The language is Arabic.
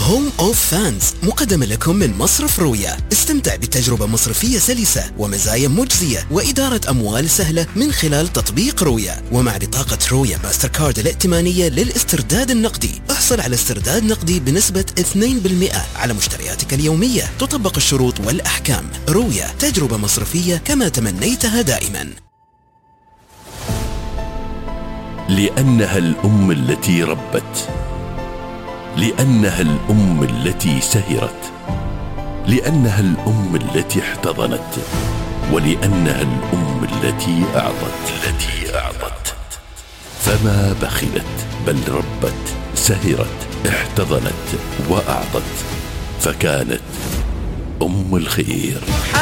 هوم أوف فانز مقدمة لكم من مصرف رويا. استمتع بتجربة مصرفية سلسة ومزايا مجزية وإدارة أموال سهلة من خلال تطبيق رويا. ومع بطاقة رويا ماستر كارد الائتمانية للاسترداد النقدي احصل على استرداد نقدي بنسبة 2% على مشترياتك اليومية. تطبق الشروط والأحكام. رويا، تجربة مصرفية كما تمنيتها دائما. لأنها الأم التي ربت، لأنها الأم التي سهرت، لأنها الأم التي احتضنت، ولأنها الأم التي أعطت. فما بخلت بل ربت، سهرت، احتضنت وأعطت، فكانت أم الخير.